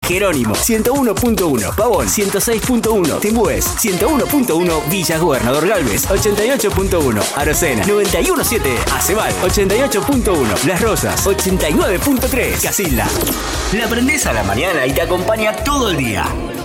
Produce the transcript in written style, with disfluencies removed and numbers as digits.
Jerónimo 101.1, Pavón 106.1, Timbúes 101.1, Villa Gobernador Galvez 88.1, Arocena 91.7, Acebal 88.1, Las Rosas 89.3, Casilda. La aprendés a la mañana y te acompaña todo el día.